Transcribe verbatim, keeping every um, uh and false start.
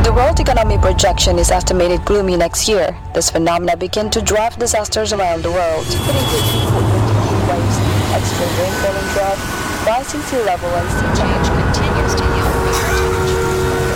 The World Economic Projection is estimated gloomy next year. This phenomena begin to drive disasters around the world. It includes heat waves, extreme rainfall and drought, rising sea level and sea change